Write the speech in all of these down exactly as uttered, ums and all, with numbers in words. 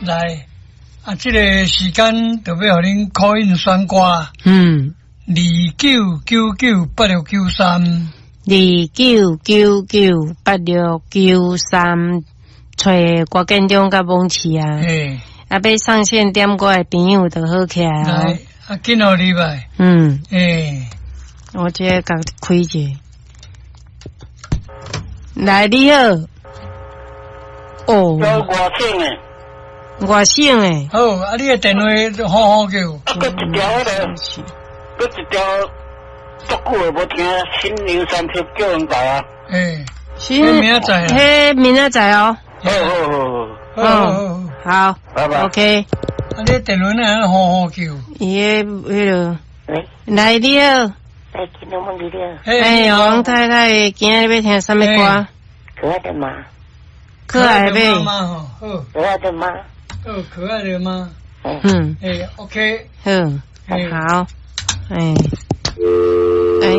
来，啊，这个时间就要互恁call in选歌。 嗯， 二九九九八六九三， 二九九九八六九三，找郭建中甲蒙奇啊。 嘿， 啊，要上线点歌的朋友就好起来哦。 来，啊，紧互你吧。 嗯， 诶， 我这个甲开者。来，你好。哦。 有外省诶。 外省诶。 好，啊，你的电话好好叫。 啊，搁一条迄个，搁一条足久诶无听，新牛山铁叫人搞啊。 诶， 新明仔载啊。 嘿，明仔载哦。 好好好好好好。好。 拜拜。 OK。 啊，你的电话呢好好叫。 伊个迄落。 喂。 来，你好。 来，今天问你了。 哎，王太太，今日要听什么歌？ 可爱的妈。 可爱的妈妈吼，好。 可爱的妈。 哦，可爱的吗？ 嗯。 诶 ，OK。 好。好。哎。哎。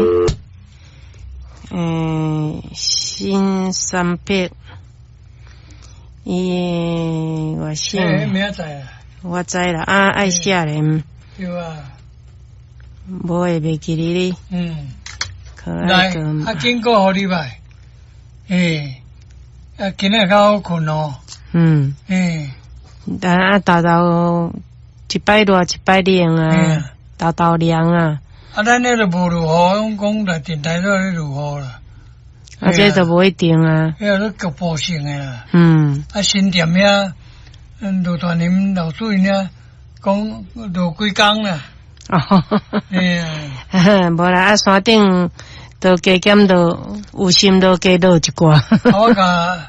嗯，新三八。伊我姓。 诶，明仔载啊。 我知啦，啊，爱写人。 对啊。 无会袂记你哩。 嗯。 可爱的妈。 来，啊，经过互你吧。诶。啊，今日较好困哦。 嗯。 诶。 但啊，豆豆一摆热一摆冷啊，豆豆凉啊。 啊，咱那个无如何，讲来电台都咧如何啦。 啊，这就无一定啊。 迄个都局部性诶啦。 嗯。 啊，新店遐，嗯，老大人老主因遐讲落几工啦。 哦。 哎呀。 无啦，啊，山顶都加减都有心都加落一寡。 我甲。